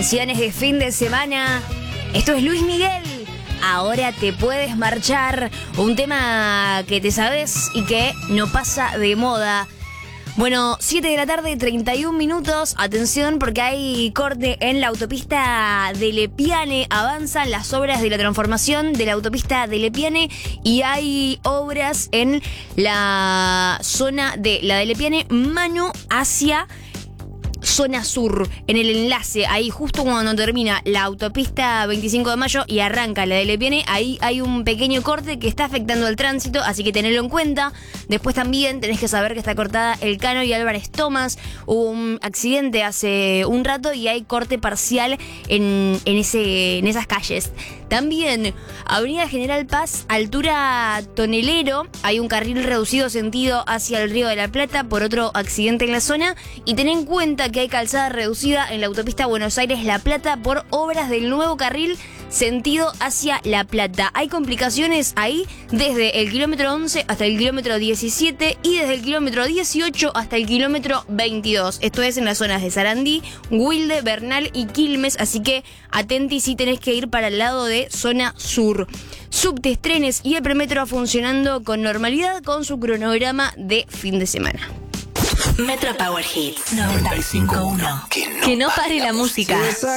canciones de fin de semana. Esto es Luis Miguel. Ahora te puedes marchar. Un tema que te sabes y que no pasa de moda. Bueno, 7 de la tarde, 31 minutos. Atención porque hay corte en la autopista de Lepiane. Avanzan las obras de la transformación de la autopista de Lepiane y hay obras en la zona de la de Lepiane, mano hacia zona sur, en el enlace, ahí justo cuando termina la autopista 25 de mayo y arranca la de Lepiane, ahí hay un pequeño corte que está afectando el tránsito, así que tenedlo en cuenta. Después también tenés que saber que está cortada Elcano y Álvarez Thomas. Hubo un accidente hace un rato y hay corte parcial en esas calles. También, Avenida General Paz, altura Tonelero, hay un carril reducido sentido hacia el Río de la Plata por otro accidente en la zona. Y ten en cuenta que hay calzada reducida en la autopista Buenos Aires-La Plata por obras del nuevo carril sentido hacia La Plata. Hay complicaciones ahí desde el kilómetro 11 hasta el kilómetro 17 y desde el kilómetro 18 hasta el kilómetro 22. Esto es en las zonas de Sarandí, Wilde, Bernal y Quilmes, así que atenti si tenés que ir para el lado de zona sur. Subtes, trenes y el premetro funcionando con normalidad con su cronograma de fin de semana. Metro Power Hits 95.1. Que no pare la música.